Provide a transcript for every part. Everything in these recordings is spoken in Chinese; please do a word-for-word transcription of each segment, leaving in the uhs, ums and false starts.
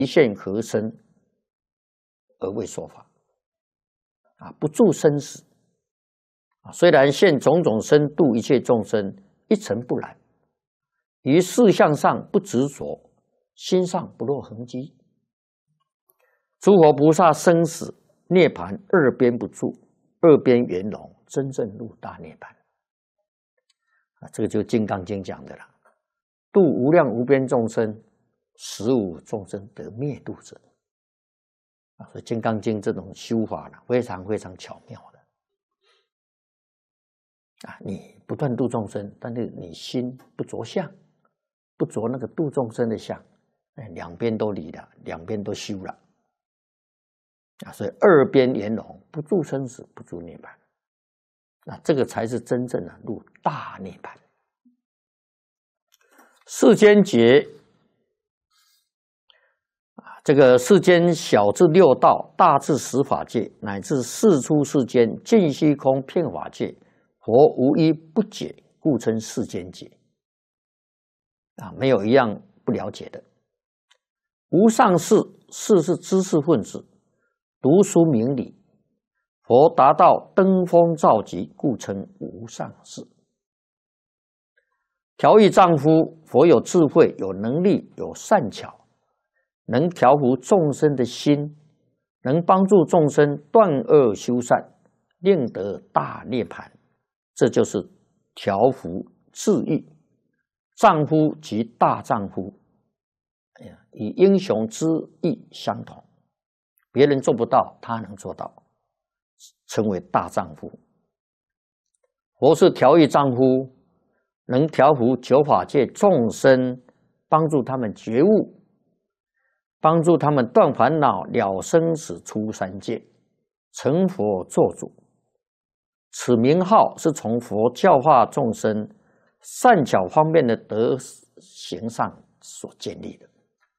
一线合身而为说法啊，不住生死啊。虽然现种种身度一切众生，一尘不染，于事相上不执着，心上不落痕迹。诸佛菩萨生死涅槃二边不住，二边圆融，真正入大涅槃啊。这个就是《金刚经》讲的了，度无量无边众生，使无众生得灭度者啊。所以《金刚经》这种修法呢，非常非常巧妙的啊。你不断度众生，但是你心不着相，不着那个度众生的相，哎，两边都离了，两边都修了啊。所以二边圆融，不住生死，不住涅槃。那这个才是真正的入大涅槃。世间劫啊，这个世间小至六道，大至十法界，乃至世出世间尽虚空遍法界，佛无一不解，故称世间劫啊，没有一样不了解的。无上士，士是知识分子，读书明理。佛达到登峰造极，故称无上士。调御丈夫，佛有智慧，有能力，有善巧，能调伏众生的心，能帮助众生断恶修善，令得大涅槃。这就是调伏治愈。丈夫即大丈夫，与英雄之意相同，别人做不到，他能做到，称为大丈夫。佛是调御丈夫，能调伏九法界众生，帮助他们觉悟，帮助他们断烦恼，了生死，出三界，成佛做主。此名号是从佛教化众生善巧方面的德行上所建立的。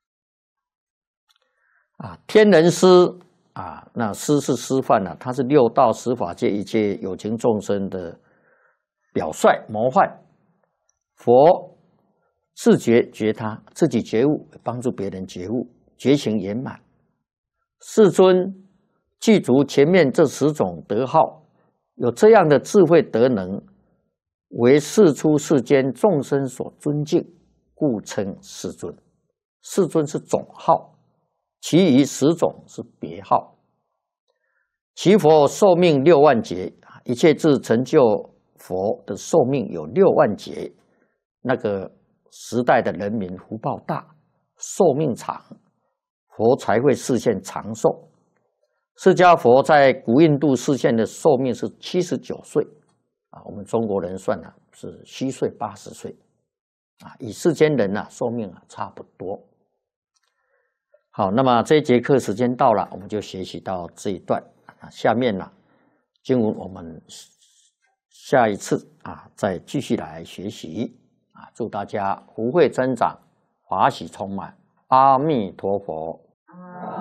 啊，天人师啊，那师是师范啊，他是六道十法界一切有情众生的表率模范。佛自觉觉他，自己觉悟，帮助别人觉悟，觉醒圆满。世尊具足前面这十种德号，有这样的智慧德能，为世出世间众生所尊敬，故称世尊。世尊是总号，其余十种是别号。其佛寿命六万劫，一切自成就佛的寿命有六万劫。那个时代的人民福报大，寿命长，佛才会示现长寿。释迦佛在古印度示现的寿命是七十九岁啊，我们中国人算啊是虚岁八十岁啊，与世间人啊寿命啊差不多。好，那么这一节课时间到了，我们就学习到这一段。下面呢，经文我们下一次啊再继续来学习啊，祝大家福慧增长，法喜充满，阿弥陀佛。